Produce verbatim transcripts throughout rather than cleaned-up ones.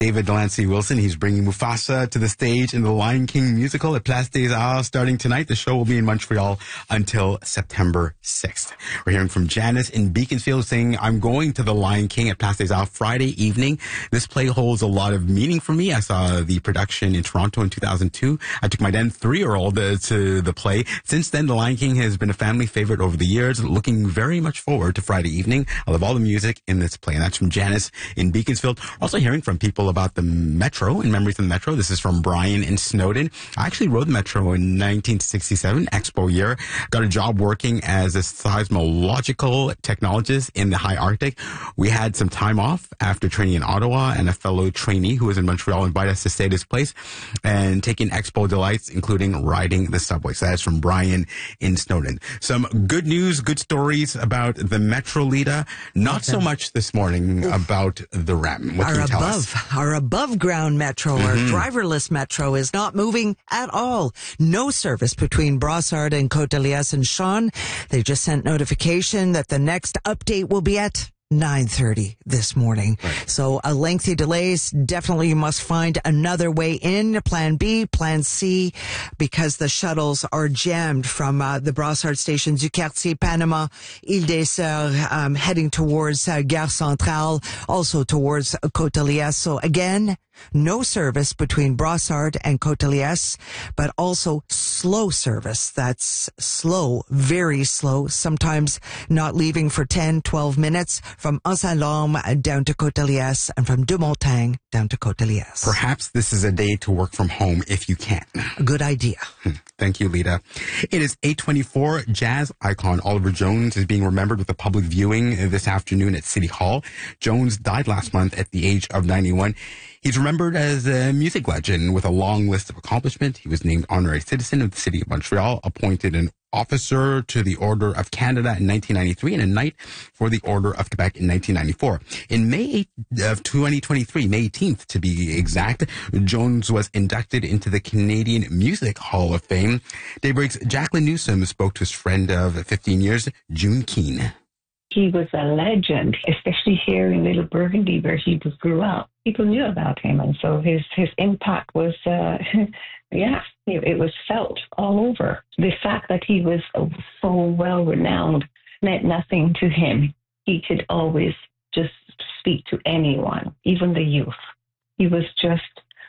David Delancey Wilson. He's bringing Mufasa to the stage in the Lion King musical at Place des Arts starting tonight. The show will be in Montreal until September sixth. We're hearing from Janice in Beaconsfield saying, I'm going to the Lion King at Place des Arts Friday evening. This play holds a lot of meaning for me. I saw the production in Toronto in two thousand two. I took my then three-year-old uh, to the play. Since then, the Lion King has been a family favorite over the years. Looking very much forward to Friday evening. I love all the music in this play. And that's from Janice in Beaconsfield. Also hearing from people about the Metro and memories of the Metro. This is from Brian in Snowden. I actually rode the Metro in nineteen sixty-seven, Expo year. Got a job working as a seismological technologist in the high Arctic. We had some time off after training in Ottawa, and a fellow trainee who was in Montreal invited us to stay at his place and taking Expo delights, including riding the subway. So that's from Brian in Snowden. Some good news, good stories about the Metro, Lita. Not so much this morning about the R E M. What our can you tell above, us? Our above ground Metro, mm-hmm. our driverless Metro is not moving at all. No service between Brossard and Côte-de-Liesse and Sean. They just sent notification that the next update will be at nine thirty this morning. Right. So a lengthy delays. Definitely you must find another way in. Plan B, Plan C, because the shuttles are jammed from uh, the Brossard station du Quartier Panama, Ile des Sœurs, um, heading towards uh, Gare Centrale, also towards uh, Côte-de-Liesse. So again, no service between Brossard and Côte-de-Liesse, but also slow service. That's slow, very slow, sometimes not leaving for ten, twelve minutes from Anse-à-Lorme down to Côte-de-Liesse and from Deux-Montagnes down to Côte-de-Liesse. Perhaps this is a day to work from home if you can. A good idea. Thank you, Lita. It is eight twenty-four. Jazz icon Oliver Jones is being remembered with a public viewing this afternoon at City Hall. Jones died last month at the age of ninety-one. He's remembered as a music legend with a long list of accomplishments. He was named honorary citizen of the city of Montreal, appointed an officer to the Order of Canada in nineteen ninety-three, and a knight for the Order of Quebec in nineteen ninety-four. In May eighth of twenty twenty-three, May eighteenth to be exact, Jones was inducted into the Canadian Music Hall of Fame. Daybreak's Jacqueline Newsom spoke to his friend of fifteen years, June Keane. He was a legend, especially here in Little Burgundy where he was grew up. People knew about him, and so his, his impact was, uh, yeah, it, it was felt all over. The fact that he was so well-renowned meant nothing to him. He could always just speak to anyone, even the youth. He was just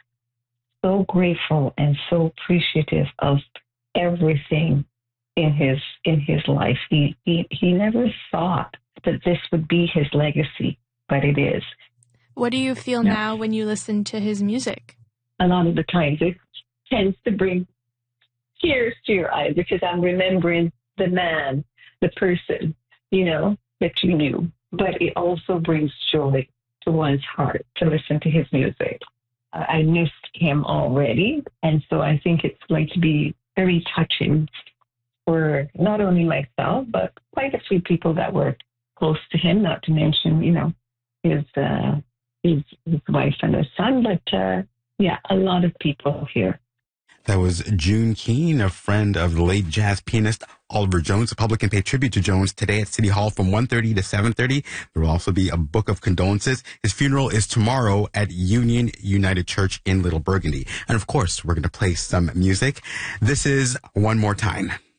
so grateful and so appreciative of everything in his in his life. He, he he never thought that this would be his legacy, but it is. What do you feel yeah. now when you listen to his music? A lot of the times it tends to bring tears to your eyes because I'm remembering the man, the person, you know, that you knew. But it also brings joy to one's heart to listen to his music. Uh, I missed him already, and so I think it's going to be very touching for not only myself, but quite a few people that were close to him, not to mention, you know, his uh, his, his wife and his son, but uh, yeah, a lot of people here. That was June Keane, a friend of the late jazz pianist Oliver Jones. The public can pay tribute to Jones today at City Hall from one thirty to seven thirty. There will also be a book of condolences. His funeral is tomorrow at Union United Church in Little Burgundy. And of course, we're going to play some music. This is One More Time.